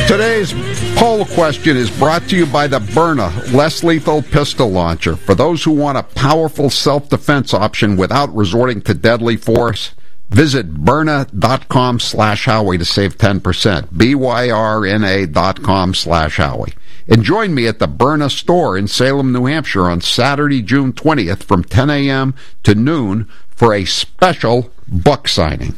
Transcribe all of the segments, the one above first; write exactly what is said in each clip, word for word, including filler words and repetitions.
Today's poll question is brought to you by the Byrna Less Lethal Pistol Launcher. For those who want a powerful self-defense option without resorting to deadly force, visit Byrna.com slash Howie to save ten percent. B Y R N A dot com slash Howie. And join me at the Byrna store in Salem, New Hampshire on Saturday, June twentieth from ten a.m. to noon for a special book signing.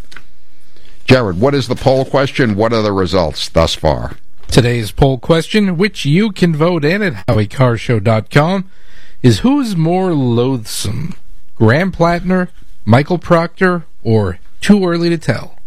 Jared, what is the poll question? What are the results thus far? Today's poll question, which you can vote in at Howie Carr Show dot com, is who's more loathsome, Graham Plattner, Michael Proctor, or too early to tell?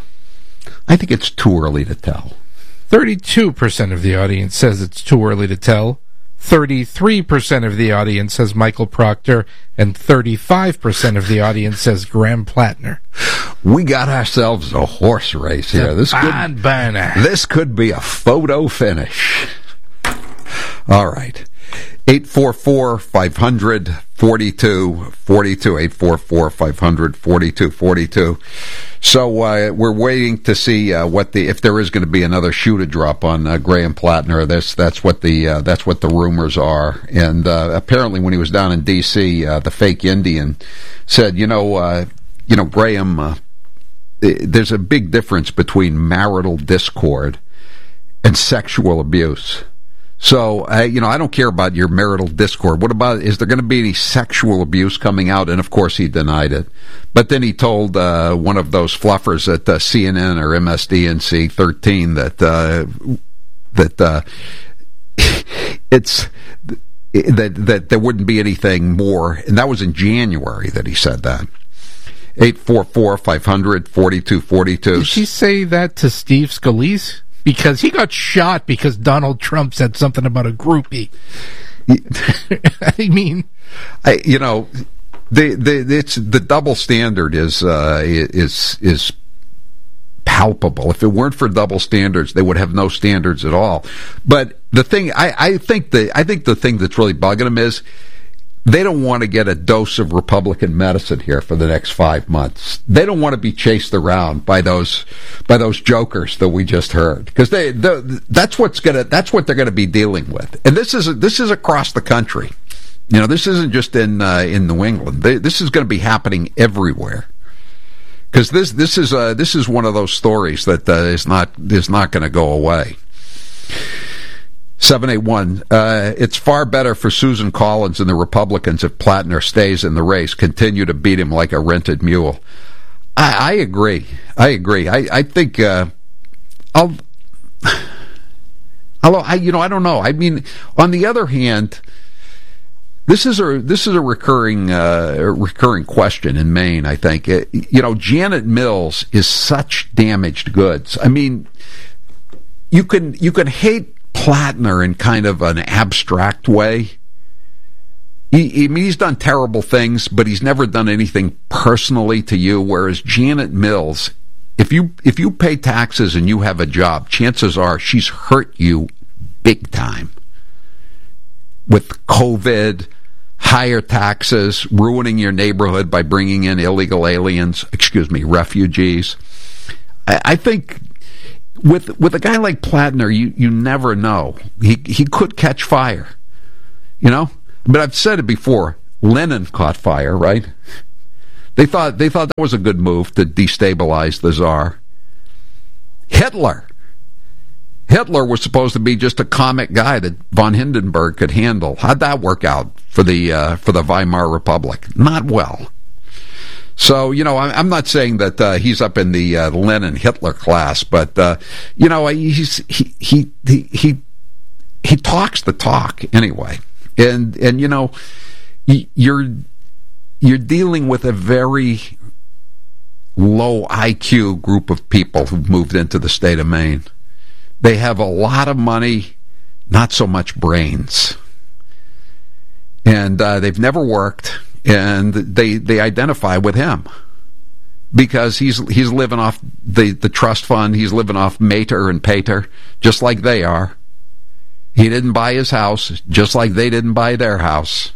I think it's too early to tell. thirty-two percent of the audience says it's too early to tell. thirty-three percent of the audience says Michael Proctor, and thirty-five percent of the audience says Graham Plattner. We got ourselves a horse race here. This could, this could be a photo finish. All right. eight four four, five hundred, forty-two forty-two. eight four four, five hundred, forty-two forty-two. So uh, we're waiting to see uh, what the if there is going to be another shoe to drop on uh, Graham Plattner. This that's what the uh, that's what the rumors are. And uh, apparently, when he was down in D C, uh, the fake Indian said, "You know, uh, you know, Graham, uh, there's a big difference between marital discord and sexual abuse." So, uh, you know, I don't care about your marital discord. What about, is there going to be any sexual abuse coming out? And, of course, he denied it. But then he told uh, one of those fluffers at uh, C N N or M S D N C thirteen that, uh, that uh, it's, that, that there wouldn't be anything more. And that was in January that he said that. eight four four, five hundred, forty-two forty-two. Did she say that to Steve Scalise? Because he got shot because Donald Trump said something about a groupie. I mean, I, you know, the the it's the double standard is uh, is is palpable. If it weren't for double standards, they would have no standards at all. But the thing, I, I think the I think the thing that's really bugging them is they don't want to get a dose of Republican medicine here for the next five months. They don't want to be chased around by those by those jokers that we just heard, because they that's what's gonna that's what they're going to be dealing with. And this is this is across the country. You know, this isn't just in uh, in New England. They, this is going to be happening everywhere. Because this this is uh, this is one of those stories that uh, is not is not going to go away. seven eight one, uh, it's far better for Susan Collins and the Republicans if Plattner stays in the race, continue to beat him like a rented mule. I, I agree. I agree. I, I think, uh, I'll, I'll, I, you know, I don't know. I mean, on the other hand, this is a, this is a recurring, uh, recurring question in Maine, I think. It, you know, Janet Mills is such damaged goods. I mean, you can, you can hate Plattner in kind of an abstract way. He, he, I mean, he's done terrible things, but he's never done anything personally to you. Whereas Janet Mills, if you if you pay taxes and you have a job, chances are she's hurt you big time. With COVID, higher taxes, ruining your neighborhood by bringing in illegal aliens, excuse me, refugees. I, I think With with a guy like Plattner, you, you never know. He he could catch fire, you know. But I've said it before. Lenin caught fire, right? They thought they thought that was a good move to destabilize the Tsar. Hitler, Hitler was supposed to be just a comic guy that von Hindenburg could handle. How'd that work out for the uh, for the Weimar Republic? Not well. So, you know, I'm not saying that uh, he's up in the uh, Lenin-Hitler class, but, uh, you know, he's, he, he, he, he, he talks the talk anyway. And, and, you know, you're, you're dealing with a very low I Q group of people who've moved into the state of Maine. They have a lot of money, not so much brains. And uh, they've never worked. And they they identify with him because he's he's living off the, the trust fund. He's living off Mater and Pater, just like they are. He didn't buy his house, just like they didn't buy their house.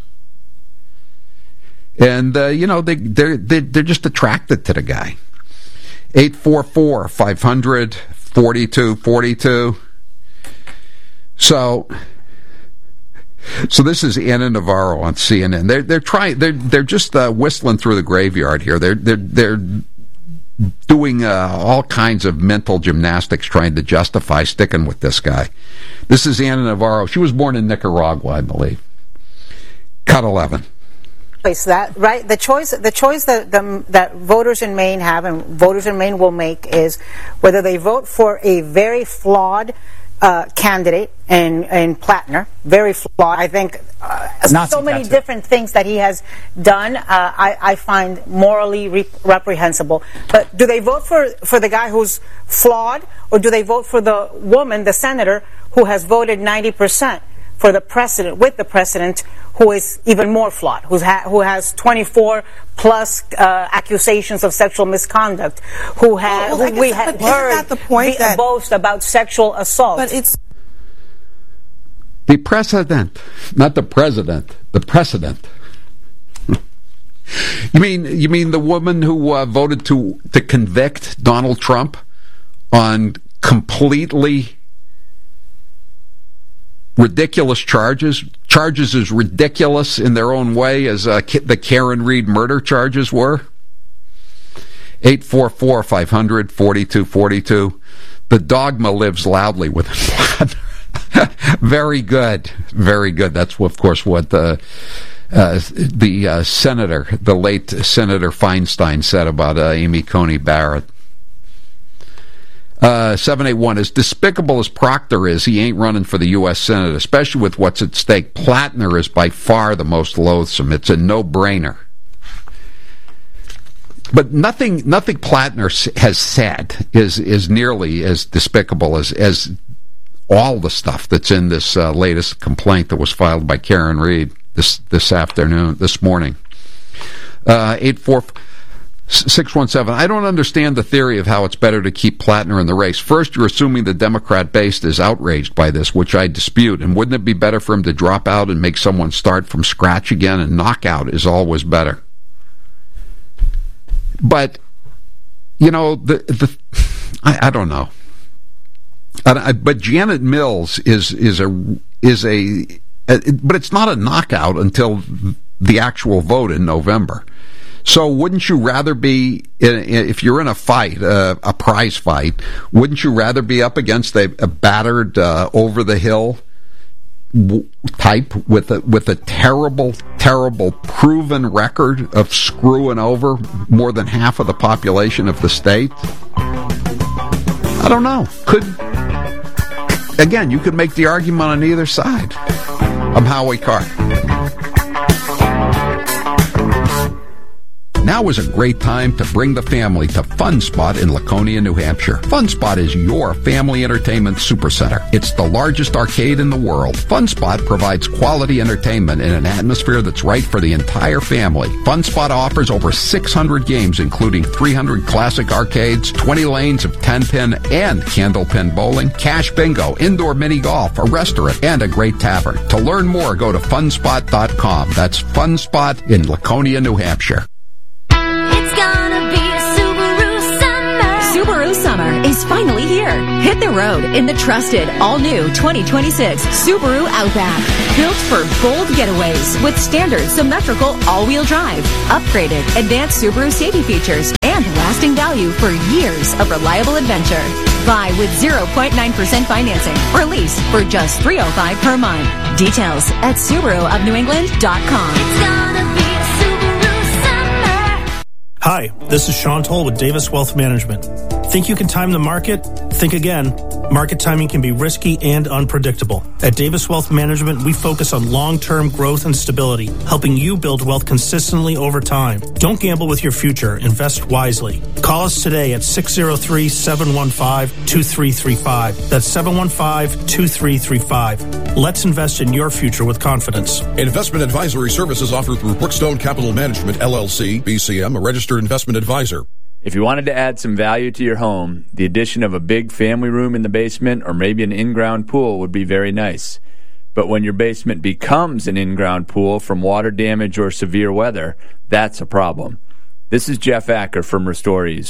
And uh, you know they they're they're just attracted to the guy. eight four four, five hundred, forty-two forty-two. So, so this is Ana Navarro on C N N. They're they're trying. They're they're just uh, whistling through the graveyard here. They're they're they're doing uh, all kinds of mental gymnastics trying to justify sticking with this guy. This is Ana Navarro. She was born in Nicaragua, I believe. Cut eleven. That right, the choice, the choice that the, that voters in Maine have, and voters in Maine will make, is whether they vote for a very flawed uh, candidate in in Plattner, very flawed. I think uh, so many different things that he has done, uh, I, I find morally re- reprehensible. But do they vote for for the guy who's flawed, or do they vote for the woman, the senator, who has voted ninety percent? For the president, with the president, who is even more flawed, who's ha- who has twenty-four plus uh, accusations of sexual misconduct, who has well, who we had heard the point be- that, boast about sexual assault. But it's the precedent, not the president, the precedent. You mean you mean the woman who uh, voted to to convict Donald Trump on completely ridiculous charges, charges as ridiculous in their own way as uh, the Karen Reed murder charges were? eight four four, five hundred, forty-two forty-two. The dogma lives loudly within Plattner. Very good. Very good. That's, of course, what the, uh, the uh, senator, the late Senator Feinstein said about uh, Amy Coney Barrett. Uh, seven eight one, as despicable as Proctor is, he ain't running for the U S Senate, especially with what's at stake. Plattner is by far the most loathsome. It's a no-brainer. But nothing nothing Plattner has said is is nearly as despicable as, as all the stuff that's in this uh, latest complaint that was filed by Karen Reed this, this afternoon, this morning. Uh, eight four six one seven, I don't understand the theory of how it's better to keep Plattner in the race. First, you're assuming the Democrat base is outraged by this, which I dispute. And wouldn't it be better for him to drop out and make someone start from scratch again? And knockout is always better. But, you know, the the I, I don't know. I, I, but Janet Mills is is a is a, a but it's not a knockout until the actual vote in November. So wouldn't you rather be, if you're in a fight, uh, a prize fight, wouldn't you rather be up against a, a battered, uh, over-the-hill type with a, with a terrible, terrible proven record of screwing over more than half of the population of the state? I don't know. Could, again, you could make the argument on either side. I'm Howie Carr. Now is a great time to bring the family to Fun Spot in Laconia, New Hampshire. Fun Spot is your family entertainment supercenter. It's the largest arcade in the world. Fun Spot provides quality entertainment in an atmosphere that's right for the entire family. Fun Spot offers over six hundred games, including three hundred classic arcades, twenty lanes of ten-pin and candlepin bowling, cash bingo, indoor mini golf, a restaurant, and a great tavern. To learn more, go to fun spot dot com. That's Fun Spot in Laconia, New Hampshire. Summer is finally here. Hit the road in the trusted, all-new twenty twenty-six Subaru Outback. Built for bold getaways with standard symmetrical all-wheel drive, upgraded advanced Subaru safety features, and lasting value for years of reliable adventure. Buy with zero point nine percent financing or lease for just three hundred five dollars per month. Details at Subaru of New England dot com. It's gonna be a Subaru summer. Hi, this is Sean Toll with Davis Wealth Management. Think you can time the market? Think again. Market timing can be risky and unpredictable. At Davis Wealth Management, we focus on long-term growth and stability, helping you build wealth consistently over time. Don't gamble with your future. Invest wisely. Call us today at six oh three, seven one five, two three three five. That's seven one five, two three three five. Let's invest in your future with confidence. Investment advisory services offered through Brookstone Capital Management, L L C, B C M, a registered investment advisor. If you wanted to add some value to your home, the addition of a big family room in the basement or maybe an in-ground pool would be very nice. But when your basement becomes an in-ground pool from water damage or severe weather, that's a problem. This is Jeff Acker from Restorees.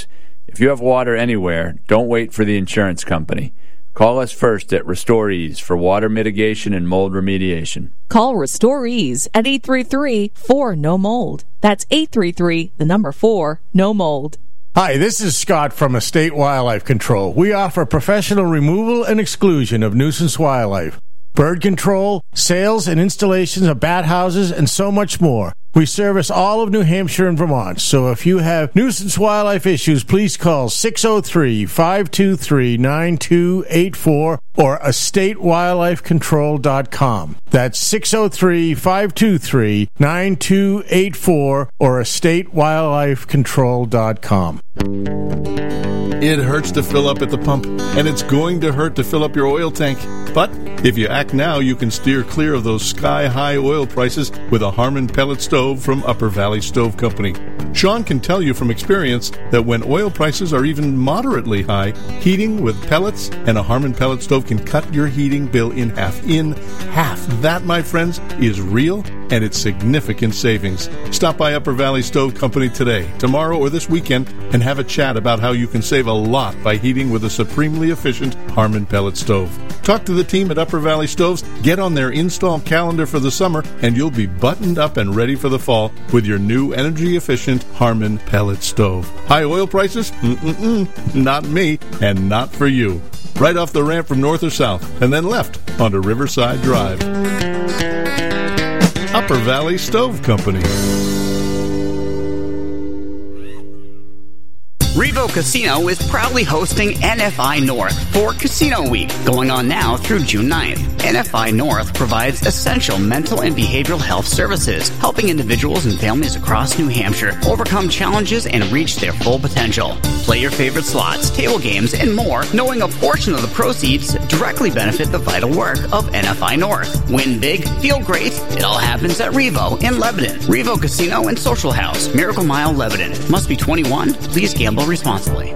If you have water anywhere, don't wait for the insurance company. Call us first at Restore Ease for water mitigation and mold remediation. Call Restore Ease at eight three three, four, N O mold. That's eight three three, the number four, no mold. Hi, this is Scott from Estate Wildlife Control. We offer professional removal and exclusion of nuisance wildlife, bird control, sales and installations of bat houses, and so much more. We service all of New Hampshire and Vermont, so if you have nuisance wildlife issues, please call six oh three, five two three, nine two eight four or estate wildlife control dot com. That's six oh three, five two three, nine two eight four or estate wildlife control dot com. It hurts to fill up at the pump, and it's going to hurt to fill up your oil tank. But if you act now, you can steer clear of those sky-high oil prices with a Harmon pellet stove from Upper Valley Stove Company. Sean can tell you from experience that when oil prices are even moderately high, heating with pellets and a Harmon pellet stove can cut your heating bill in half. In half. That, my friends, is real, and it's significant savings. Stop by Upper Valley Stove Company today, tomorrow, or this weekend, and have a chat about how you can save a lot by heating with a supremely efficient Harmon pellet stove. Talk to the team at Upper Valley Stoves, get on their install calendar for the summer, and you'll be buttoned up and ready for the fall with your new energy-efficient Harmon pellet stove. High oil prices? Mm-mm-mm. Not me, and not for you. Right off the ramp from north or south, and then left onto Riverside Drive. Upper Valley Stove Company. Revo Casino is proudly hosting N F I North for Casino Week, going on now through June ninth. N F I North provides essential mental and behavioral health services, helping individuals and families across New Hampshire overcome challenges and reach their full potential. Play your favorite slots, table games, and more, knowing a portion of the proceeds directly benefit the vital work of N F I North. Win big, feel great. It all happens at Revo in Lebanon. Revo Casino and Social House, Miracle Mile, Lebanon. Must be twenty-one. Please gamble responsibly.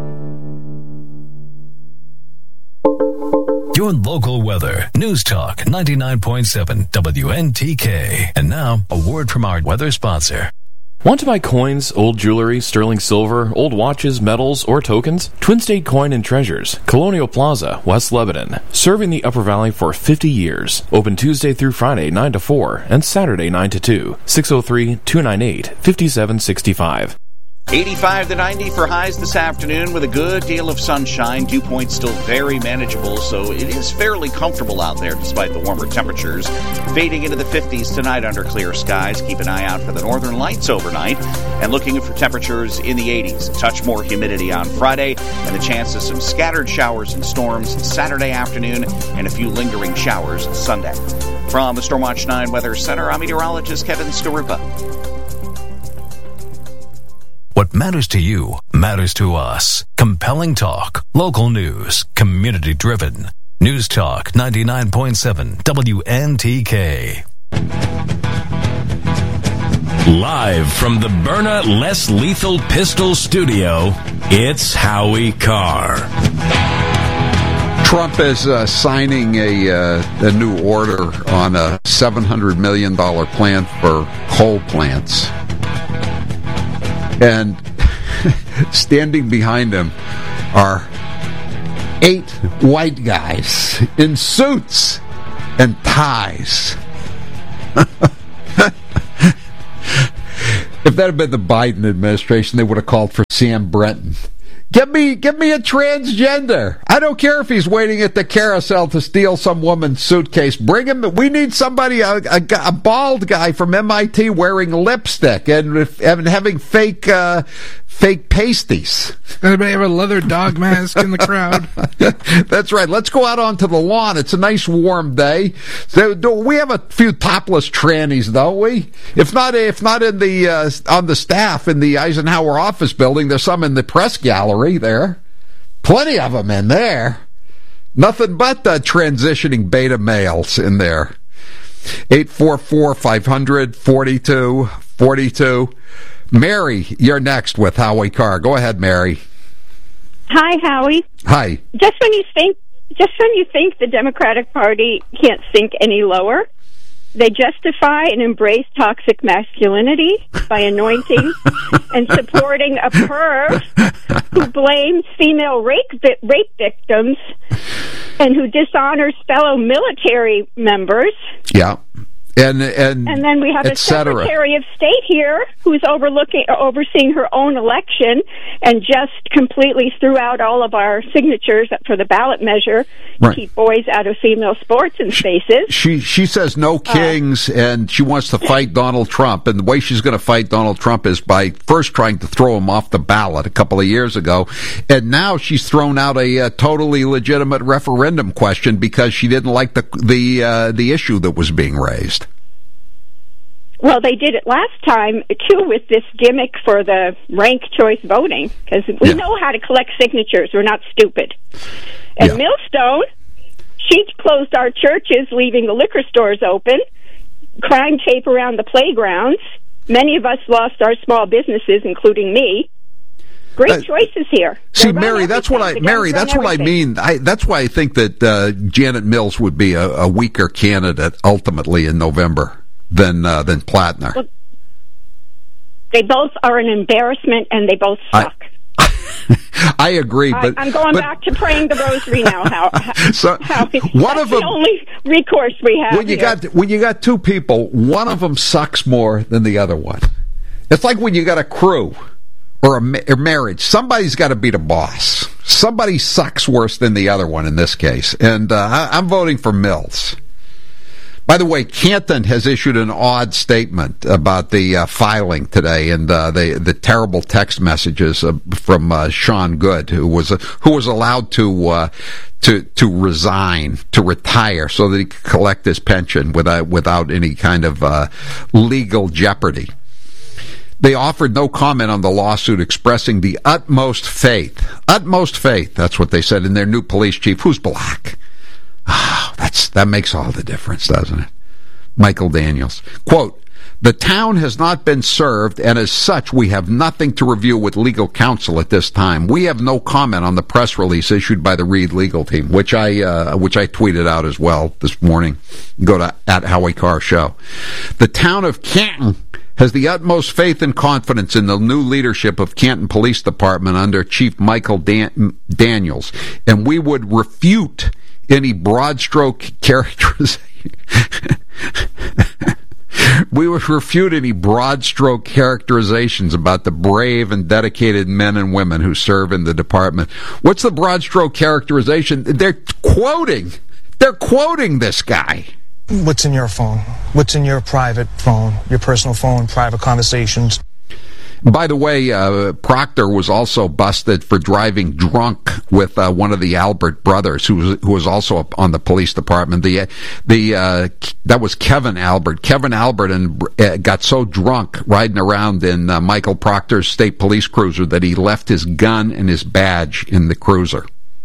Your local weather. News Talk ninety-nine point seven W N T K. And now, a word from our weather sponsor. Want to buy coins, old jewelry, sterling silver, old watches, medals, or tokens? Twin State Coin and Treasures, Colonial Plaza, West Lebanon. Serving the Upper Valley for fifty years. Open Tuesday through Friday, nine to four, and Saturday, nine to two. six oh three, two nine eight, five seven six five. eighty-five to ninety for highs this afternoon with a good deal of sunshine. Dew points still very manageable, so it is fairly comfortable out there despite the warmer temperatures. Fading into the fifties tonight under clear skies. Keep an eye out for the northern lights overnight. And looking for temperatures in the eighties. A touch more humidity on Friday and the chance of some scattered showers and storms Saturday afternoon and a few lingering showers Sunday. From the Stormwatch nine Weather Center, I'm meteorologist Kevin Skarupa. What matters to you matters to us. Compelling talk, local news, community-driven. News Talk ninety-nine point seven W N T K. Live from the Byrna Less Lethal Pistol Studio, it's Howie Carr. Trump is uh, signing a, uh, a new order on a seven hundred million dollars plan for coal plants. And standing behind him are eight white guys in suits and ties. If that had been the Biden administration, they would have called for Sam Brenton. Give me, give me a transgender. I don't care if he's waiting at the carousel to steal some woman's suitcase. Bring him. We need somebody, a, a, a bald guy from M I T wearing lipstick and, and having fake, uh, fake pasties. Anybody have a leather dog mask in the crowd? That's right. Let's go out onto the lawn. It's a nice warm day. So, we have a few topless trannies, don't we? If not, if not in the uh, on the staff in the Eisenhower office building, there's some in the press gallery there. Plenty of them in there. Nothing but uh, transitioning beta males in there. eight four four, five hundred, forty-two forty-two. Mary, you're next with Howie Carr. Go ahead, Mary. Hi, Howie. Hi. Just when you think, just when you think the Democratic Party can't sink any lower, They justify and embrace toxic masculinity by anointing and supporting a perv who blames female rape, rape victims and who dishonors fellow military members. Yeah. And, and, and then we have a Secretary of State here who's overlooking, overseeing her own election and just completely threw out all of our signatures for the ballot measure right. to keep boys out of female sports and spaces. She she says no kings, uh, and she wants to fight Donald Trump. And the way she's going to fight Donald Trump is by first trying to throw him off the ballot a couple of years ago. And now she's thrown out a, a totally legitimate referendum question because she didn't like the the uh, the issue that was being raised. Well, they did it last time, too, with this gimmick for the ranked choice voting, because we yeah. know how to collect signatures. We're not stupid. And yeah. Millstone, she closed our churches, leaving the liquor stores open, crime tape around the playgrounds. Many of us lost our small businesses, including me. Great uh, choices here. See, Mary, that's what I Mary, that's what I mean. I, that's why I think that uh, Janet Mills would be a, a weaker candidate ultimately in November than uh, than Plattner. Well, they both are an embarrassment, and they both suck. I, I agree, but I, I'm going but, back to praying the rosary now. How, so how, one that's of them, the only recourse we have. When you here. got when you got two people, one of them sucks more than the other one. It's like when you got a crew or a, a marriage. Somebody's got to be the boss. Somebody sucks worse than the other one in this case, and uh, I, I'm voting for Mills. By the way, Canton has issued an odd statement about the uh, filing today and uh, the the terrible text messages uh, from uh, Sean Good, who was uh, who was allowed to uh, to to resign, to retire, so that he could collect his pension without without any kind of uh, legal jeopardy. They offered no comment on the lawsuit, expressing the utmost faith, utmost faith. That's what they said in their new police chief, who's black. Oh, that's that makes all the difference, doesn't it? Michael Daniels. Quote, the town has not been served, and as such, we have nothing to review with legal counsel at this time. We have no comment on the press release issued by the Reed legal team, which I uh, which I tweeted out as well this morning. Go to at Howie Carr Show. The town of Canton has the utmost faith and confidence in the new leadership of Canton Police Department under Chief Michael Dan- Daniels, and we would refute any broad stroke characterization. We would refute any broad stroke characterizations about the brave and dedicated men and women who serve in the department. What's the broad stroke characterization? They're quoting. They're quoting this guy. What's in your phone? What's in your private phone? Your personal phone, private conversations? By the way, uh, Proctor was also busted for driving drunk with uh, one of the Albert brothers, who was, who was also on the police department. The the uh, that was Kevin Albert. Kevin Albert and uh, got so drunk riding around in uh, Michael Proctor's state police cruiser that he left his gun and his badge in the cruiser.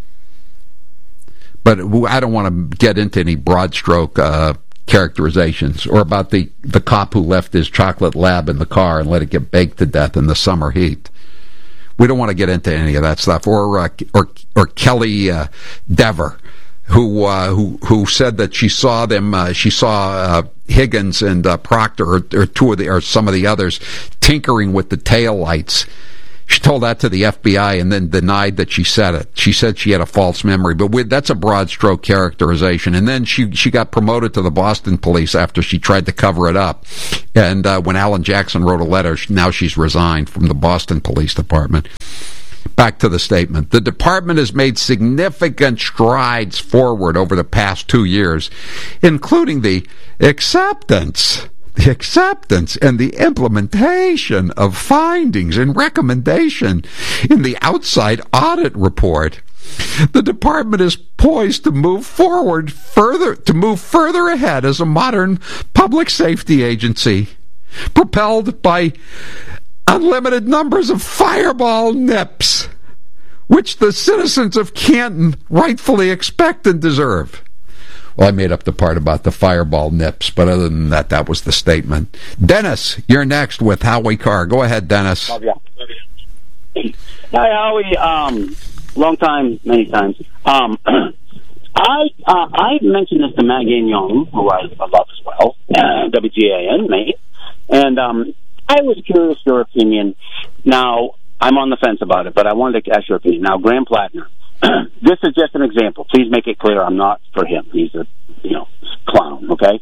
But I don't want to get into any broad stroke uh, characterizations, or about the, the cop who left his chocolate lab in the car and let it get baked to death in the summer heat. We don't want to get into any of that stuff. Or uh, or or Kelly uh, Dever, who uh, who who said that she saw them. Uh, she saw uh, Higgins and uh, Proctor, or, or two of the or some of the others, tinkering with the tail lights. She told that to the F B I and then denied that she said it. She said she had a false memory, but with, that's a broad stroke characterization. And then she she got promoted to the Boston police after she tried to cover it up. And uh, when Alan Jackson wrote a letter, now she's resigned from the Boston Police Department. Back to the statement. The department has made significant strides forward over the past two years, including the acceptance The acceptance and the implementation of findings and recommendation in the outside audit report. The department is poised to move forward further, to move further ahead as a modern public safety agency, propelled by unlimited numbers of fireball nips, which the citizens of Canton rightfully expect and deserve. Well, I made up the part about the fireball nips, but other than that, that was the statement. Dennis, you're next with Howie Carr. Go ahead, Dennis. Love ya. Hi, Howie. Um, long time, many times. Um, I uh, I mentioned this to Matt Gagnon, who I, I love as well, uh, W G A N, Maine. And um, I was curious your opinion. Now, I'm on the fence about it, but I wanted to ask your opinion. Now, Graham Plattner, this is just an example. Please make it clear I'm not for him. He's a, you know, clown, okay?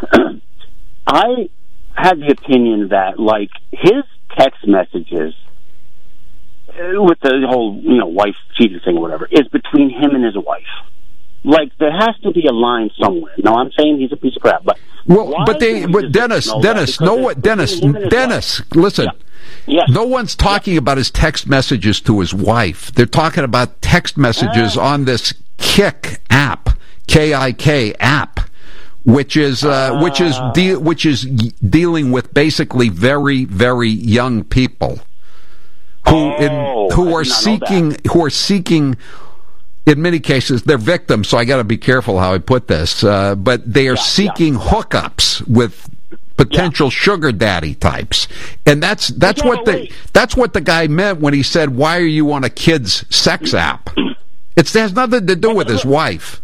I had the opinion that, like, his text messages with the whole, you know, wife cheating thing or whatever, is between him and his wife. Like, there has to be a line somewhere. Now, I'm saying he's a piece of crap, but well, but they, but Dennis, Dennis, no what, Dennis, Dennis, listen. Yeah. Yes. No one's talking yeah. about his text messages to his wife. They're talking about text messages ah. on this Kik app, K I K app, which is uh, uh, which is de- which is dealing with basically very very young people who oh, in, who are seeking who are seeking. In many cases, they're victims, so I got to be careful how I put this. Uh, but they are yeah, seeking yeah. hookups with potential yeah. sugar daddy types, and that's that's yeah, what the wait. that's what the guy meant when he said, "Why are you on a kid's sex app?" It's, it has nothing to do with his wife.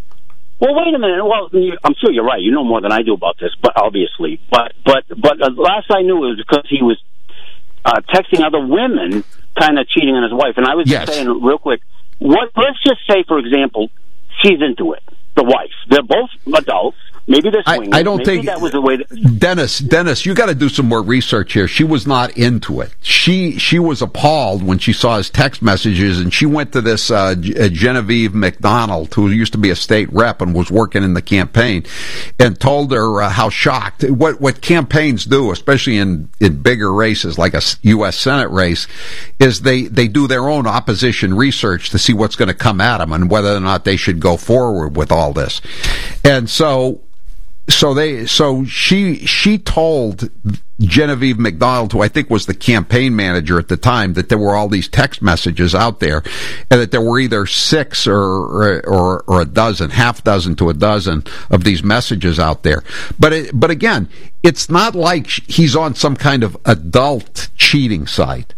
Well, wait a minute. Well, I'm sure you're right. You know more than I do about this, but obviously, but but but uh, last I knew it was because he was uh, texting other women, kind of cheating on his wife. And I was yes. just saying real quick. What, let's just say, for example, she's into it. The wife. They're both adults. Maybe they're swinging. I, I don't Maybe think that was the way. That, Dennis, Dennis, you got to do some more research here. She was not into it. She she was appalled when she saw his text messages, and she went to this uh, Genevieve McDonald, who used to be a state rep and was working in the campaign, and told her uh, how shocked. What what campaigns do, especially in, in bigger races like a U S Senate race, is they, they do their own opposition research to see what's going to come at them and whether or not they should go forward with all this. And so. So they, so she, she told Genevieve McDonald, who I think was the campaign manager at the time, that there were all these text messages out there, and that there were either six or, or, or a dozen, half dozen to a dozen of these messages out there. But it, but again, it's not like he's on some kind of adult cheating site.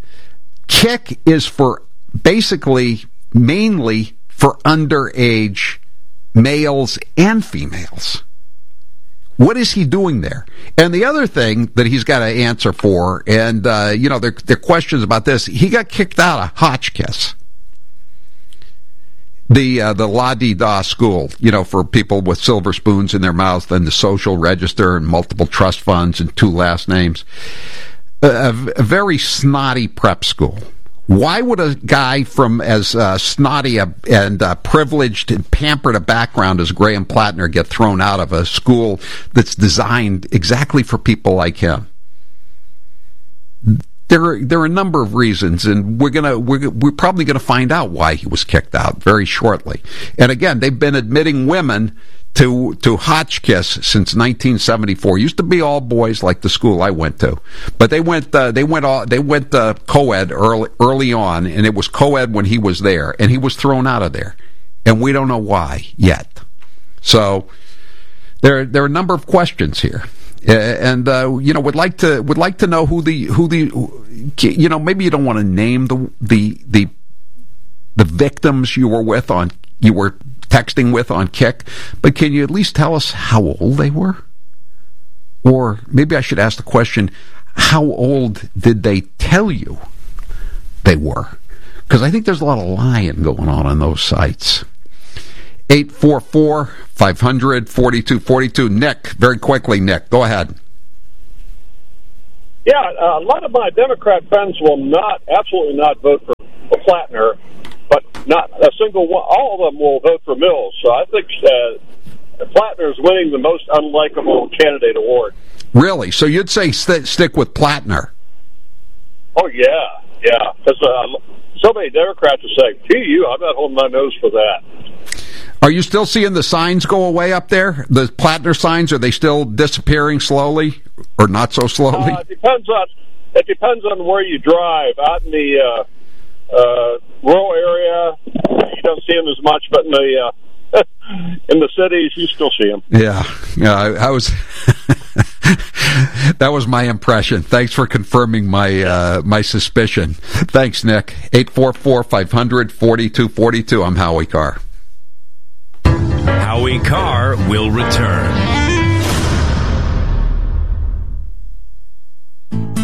Kik is for basically, mainly for underage males and females. What is he doing there? And the other thing that he's got to answer for, and, uh, you know, there, there are questions about this, he got kicked out of Hotchkiss, the uh, the la-di-da school, you know, for people with silver spoons in their mouths, and the social register and multiple trust funds and two last names. A, a very snotty prep school. Why would a guy from as uh, snotty a, and uh, privileged and pampered a background as Graham Plattner get thrown out of a school that's designed exactly for people like him? There are, there are a number of reasons, and we're gonna we're we're probably gonna find out why he was kicked out very shortly. And again, they've been admitting women to to Hotchkiss since nineteen seventy-four. Used to be all boys like the school I went to, but they went uh, they went all, they went uh, co-ed early early on, and it was co-ed when he was there, and he was thrown out of there, and we don't know why yet. So there there are a number of questions here, and uh, you know would like to would like to know who the who the you know maybe you don't want to name the the the the victims you were with on you were. texting with on Kik, but can you at least tell us how old they were? Or maybe I should ask the question, how old did they tell you they were? Because I think there's a lot of lying going on on those sites. eight four four, five hundred, forty-two forty-two. Nick, very quickly, Nick, go ahead. Yeah, uh, a lot of my Democrat friends will not, absolutely not vote for, for Plattner, but not a single one. All of them will vote for Mills. So I think uh, Plattner is winning the most unlikable candidate award. Really? So you'd say st- stick with Plattner? Oh, yeah, yeah. Because uh, so many Democrats are saying, gee, you, I'm not holding my nose for that. Are you still seeing the signs go away up there? The Plattner signs, are they still disappearing slowly or not so slowly? Uh, it depends on it depends on where you drive. Out in the uh, uh, rural area, you don't see them as much, but in the uh, in the cities, you still see them. Yeah, yeah. I, I was. That was my impression. Thanks for confirming my uh, my suspicion. Thanks, Nick. eight four four, five hundred, forty-two forty-two. I'm Howie Carr. Howie Carr will return.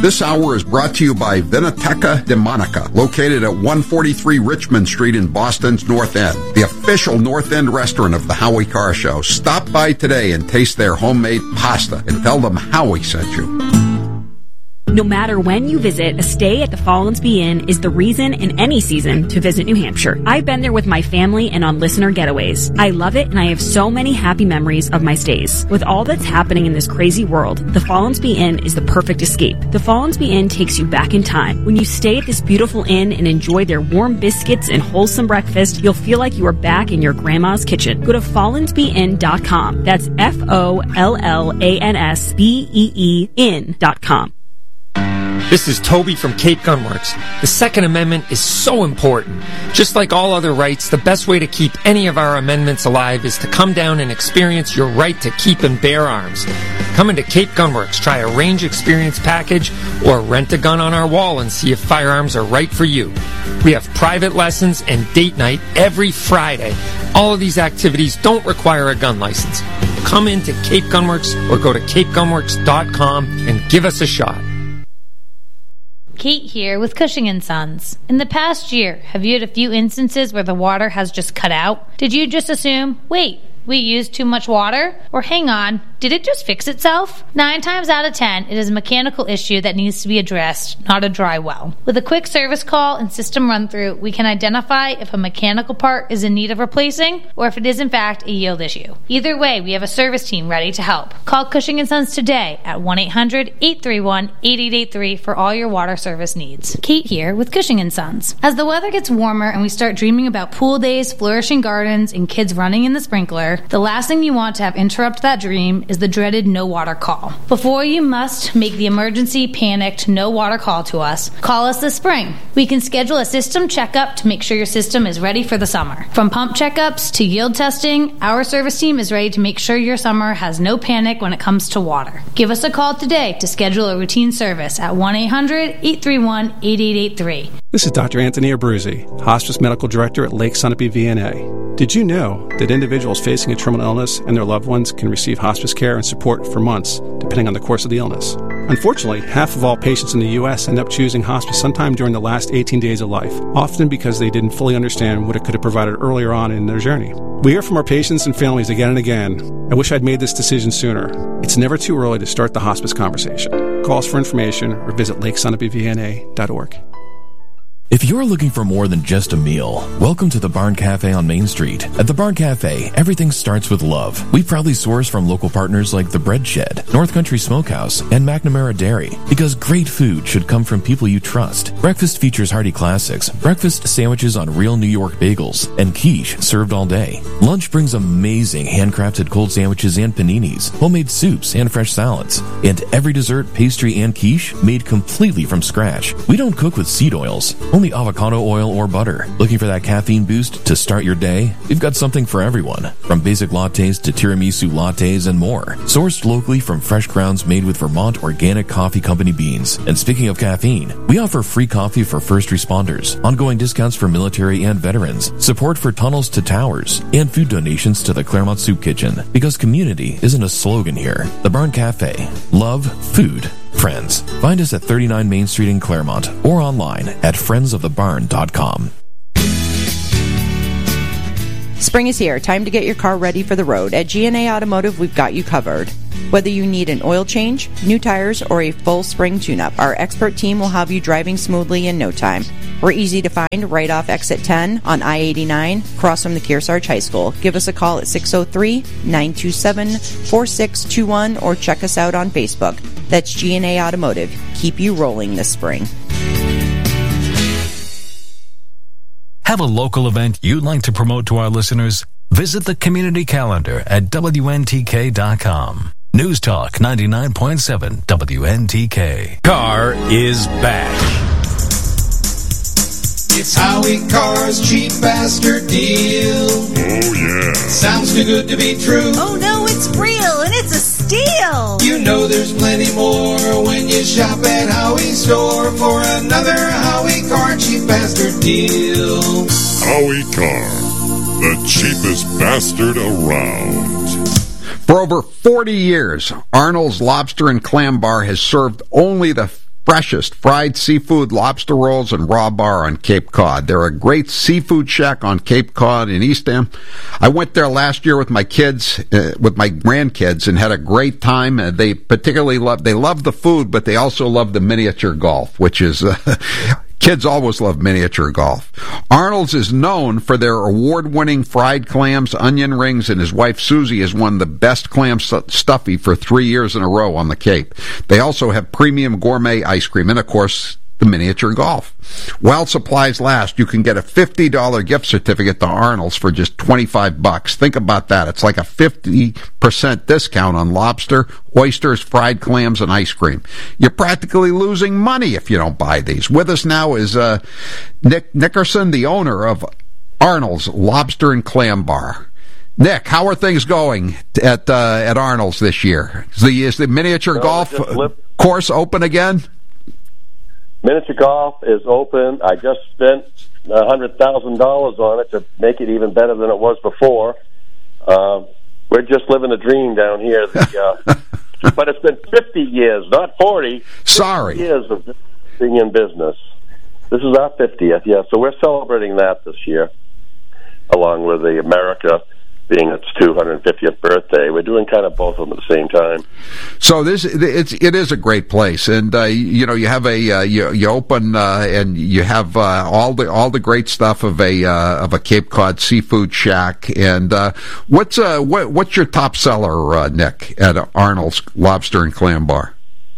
This hour is brought to you by Vinoteca de Monica, located at one forty-three Richmond Street in Boston's North End, the official North End restaurant of the Howie Carr Show. Stop by today and taste their homemade pasta and tell them Howie sent you. No matter when you visit, a stay at the Follansbee Inn is the reason in any season to visit New Hampshire. I've been there with my family and on listener getaways. I love it, and I have so many happy memories of my stays. With all that's happening in this crazy world, the Follansbee Inn is the perfect escape. The Follansbee Inn takes you back in time. When you stay at this beautiful inn and enjoy their warm biscuits and wholesome breakfast, you'll feel like you are back in your grandma's kitchen. Go to follansbee inn dot com. That's F O L L A N S B E E inn dot com. This is Toby from Cape Gunworks. The Second Amendment is so important. Just like all other rights, the best way to keep any of our amendments alive is to come down and experience your right to keep and bear arms. Come into Cape Gunworks, try a range experience package, or rent a gun on our wall and see if firearms are right for you. We have private lessons and date night every Friday. All of these activities don't require a gun license. Come into Cape Gunworks or go to cape gunworks dot com and give us a shot. Kate here with Cushing and Sons. In the past year, have you had a few instances where the water has just cut out? Did you just assume, wait, we used too much water? Or hang on, did it just fix itself? Nine times out of ten, it is a mechanical issue that needs to be addressed, not a dry well. With a quick service call and system run-through, we can identify if a mechanical part is in need of replacing or if it is in fact a yield issue. Either way, we have a service team ready to help. Call Cushing and Sons today at one eight hundred eight three one eight eight eight three for all your water service needs. Kate here with Cushing and Sons. As the weather gets warmer and we start dreaming about pool days, flourishing gardens, and kids running in the sprinkler, the last thing you want to have interrupt that dream is the dreaded no water call. Before you must make the emergency panicked no water call to us, call us this spring. We can schedule a system checkup to make sure your system is ready for the summer. From pump checkups to yield testing, our service team is ready to make sure your summer has no panic when it comes to water. Give us a call today to schedule a routine service at one eight hundred eight three one eight eight eight three. This is Doctor Anthony Abruzzi, Hospice Medical Director at Lake Sunapee V N A. Did you know that individuals facing a terminal illness and their loved ones can receive hospice care and support for months, depending on the course of the illness? Unfortunately, half of all patients in the U S end up choosing hospice sometime during the last eighteen days of life, often because they didn't fully understand what it could have provided earlier on in their journey. We hear from our patients and families again and again, I wish I'd made this decision sooner. It's never too early to start the hospice conversation. Call us for information or visit lake sunapee v n a dot org. If you're looking for more than just a meal, welcome to the Barn Cafe on Main Street. At the Barn Cafe, everything starts with love. We proudly source from local partners like The Bread Shed, North Country Smokehouse, and McNamara Dairy, because great food should come from people you trust. Breakfast features hearty classics, breakfast sandwiches on real New York bagels, and quiche served all day. Lunch brings amazing handcrafted cold sandwiches and paninis, homemade soups and fresh salads, and every dessert, pastry, and quiche made completely from scratch. We don't cook with seed oils, only avocado oil or butter. Looking for that caffeine boost to start your day? We've got something for everyone, from basic lattes to tiramisu lattes and more. Sourced locally from fresh grounds made with Vermont Organic Coffee Company beans. And speaking of caffeine, we offer free coffee for first responders, ongoing discounts for military and veterans, support for tunnels to towers, and food donations to the Claremont Soup Kitchen. Because community isn't a slogan here. The Barn Cafe. Love, food, friends. Find us at thirty-nine Main Street in Claremont or online at friends of the barn dot com. Spring is here. Time to get your car ready for the road. At G and A Automotive, we've got you covered. Whether you need an oil change, new tires, or a full spring tune-up, our expert team will have you driving smoothly in no time. We're easy to find right off exit ten on I eighty-nine, across from the Kearsarge High School. Give us a call at six oh three, nine two seven, four six two one or check us out on Facebook. That's G and A Automotive. Keep you rolling this spring. Have a local event you'd like to promote to our listeners? Visit the community calendar at W N T K dot com. News Talk ninety-nine point seven W N T K. Carr is back. It's Howie Carr's cheap bastard deal. Oh, yeah. Sounds too good to be true. Oh, no, it's real, and it's a steal. You know there's plenty more when you shop at Howie's store for another Howie Carr cheap bastard deal. Howie Carr, the cheapest bastard around. For over forty years, Arnold's Lobster and Clam Bar has served only the freshest fried seafood, lobster rolls, and raw bar on Cape Cod. They're a great seafood shack on Cape Cod in Eastham. I went there last year with my kids, uh, with my grandkids, and had a great time. Uh, they particularly love, they love the food, but they also love the miniature golf, which is, uh, kids always love miniature golf. Arnold's is known for their award-winning fried clams, onion rings, and his wife Susie has won the best clam stuffy for three years in a row on the Cape. They also have premium gourmet ice cream and, of course, the miniature golf. While supplies last, you can get a fifty dollars gift certificate to Arnold's for just twenty-five bucks. Think about that. It's like a fifty percent discount on lobster, oysters, fried clams, and ice cream. You're practically losing money if you don't buy these. With us now is uh, Nick Nickerson, the owner of Arnold's Lobster and Clam Bar. Nick, how are things going at uh, at Arnold's this year? Is the, is the miniature no, golf course open again? Miniature golf is open. I just spent one hundred thousand dollars on it to make it even better than it was before. Uh, we're just living a dream down here. The, uh, but it's been fifty years, not forty. Sorry. Years of being in business. This is our fiftieth, yeah. So we're celebrating that this year, along with the America being its two hundred fiftieth birthday. We're doing kind of both of them at the same time. So this it's it is a great place, and uh, you know you have a uh, you, you open uh, and you have uh, all the all the great stuff of a uh, of a Cape Cod seafood shack. And uh, what's uh, what what's your top seller, uh, Nick, at Arnold's Lobster and Clam Bar?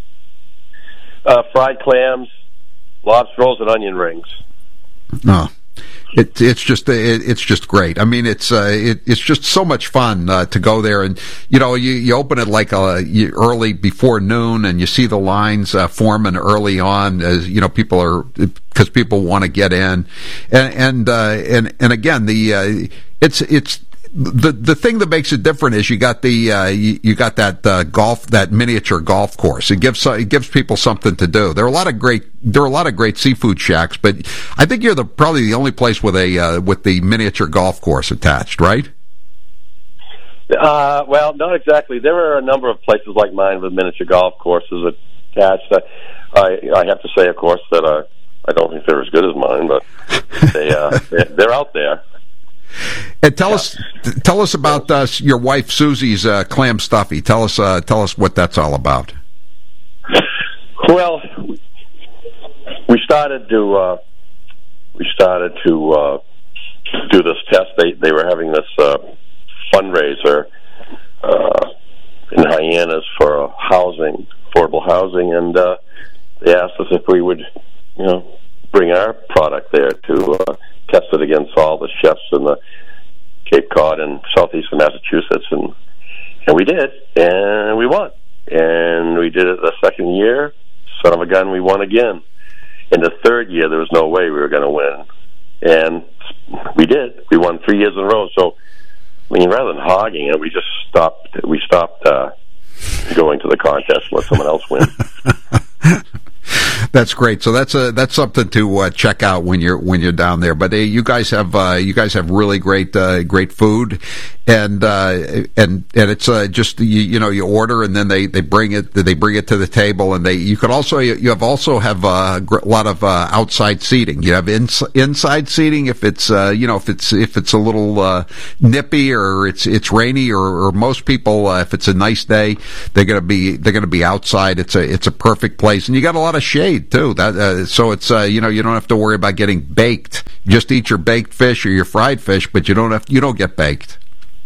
Uh, fried clams, lobster rolls, and onion rings. Oh. It, it's just it, it's just great. I mean, it's uh, it, it's just so much fun uh, to go there, and you know, you, you open it like uh, you, early before noon, and you see the lines uh, forming early on. As you know, people are because people want to get in, and and uh, and and again, the uh, it's it's. The the thing that makes it different is you got the uh, you, you got that uh, golf that miniature golf course. It gives it gives people something to do. There are a lot of great there are a lot of great seafood shacks, but I think you're the probably the only place with a uh, with the miniature golf course attached, right? Uh, well, not exactly. There are a number of places like mine with miniature golf courses attached. Uh, I I have to say, of course, that uh, I don't think they're as good as mine, but they uh, they're out there. And tell yeah. us, tell us about uh, your wife Susie's uh, clam stuffy. Tell us, uh, tell us what that's all about. Well, we started to uh, we started to uh, do this test. They they were having this uh, fundraiser uh, in Hyannis for housing, affordable housing, and uh, they asked us if we would, you know, bring our product there to uh, test it against all the chefs in the Cape Cod and southeastern Massachusetts, and and we did, and we won. And we did it the second year. Son of a gun, we won again. In the third year, there was no way we were going to win, and we did. We won three years in a row. So, I mean, rather than hogging it, we just stopped. We stopped uh, going to the contest and let someone else win. That's great. So that's a that's something to uh, check out when you're when you're down there. But uh, you guys have uh, you guys have really great uh, great food, and uh, and and it's uh, just you, you know you order and then they, they bring it they bring it to the table, and they you could also you have also have uh, a lot of uh, outside seating. You have ins- inside seating if it's uh, you know if it's if it's a little uh, nippy or it's it's rainy or, or most people uh, if it's a nice day they're gonna be they're gonna be outside. It's a it's a perfect place, and you got a lot of shade too. That uh, so it's uh, you know you don't have to worry about getting baked. Just eat your baked fish or your fried fish, but you don't have you don't get baked.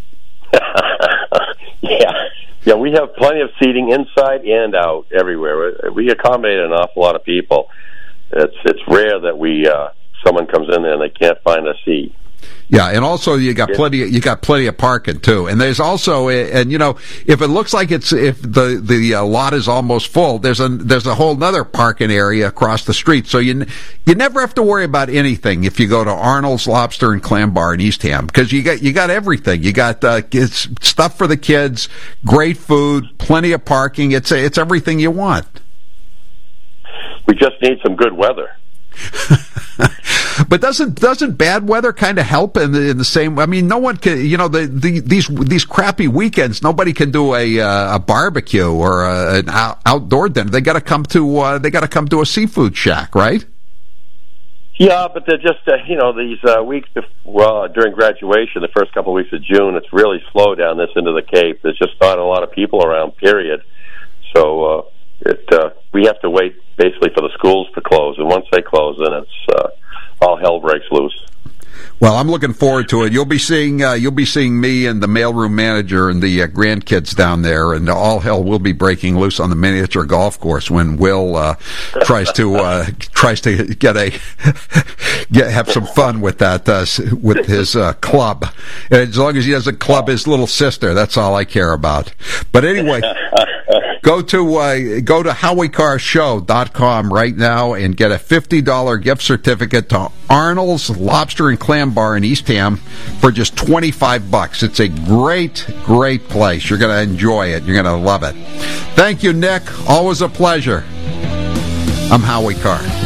yeah, yeah. We have plenty of seating inside and out everywhere. We accommodate an awful lot of people. It's it's rare that we uh, someone comes in there and they can't find a seat. Yeah, and also you got plenty. You got plenty of parking too, and there's also, and you know, if it looks like it's if the the uh, lot is almost full, there's a there's a whole other parking area across the street, so you you never have to worry about anything if you go to Arnold's Lobster and Clam Bar in Eastham, because you got you got everything. You got uh, it's stuff for the kids, great food, plenty of parking. It's it's everything you want. We just need some good weather. But doesn't doesn't bad weather kind of help in the, in the same? I mean, no one can. You know, the, the these these crappy weekends, nobody can do a uh, a barbecue or a, an out, outdoor dinner. They got to come to uh, they got to come to a seafood shack, right? Yeah, but they're just, uh, you know, these uh, weeks before, uh, during graduation, the first couple of weeks of June, it's really slow down this end of the Cape. There's just not a lot of people around, period. So uh, it uh, we have to wait basically for the schools to close. And once they close, then it's uh, all hell breaks loose. Well, I'm looking forward to it. You'll be seeing uh, you'll be seeing me and the mailroom manager and the uh, grandkids down there, and all hell will be breaking loose on the miniature golf course when Will uh, tries to uh, tries to get a get have some fun with that uh, with his uh, club. As long as he doesn't club his little sister, that's all I care about. But anyway. Go to uh, go to howie car show dot com right now and get a fifty dollars gift certificate to Arnold's Lobster and Clam Bar in Eastham for just twenty-five bucks. It's a great, great place. You're going to enjoy it. You're going to love it. Thank you, Nick. Always a pleasure. I'm Howie Carr.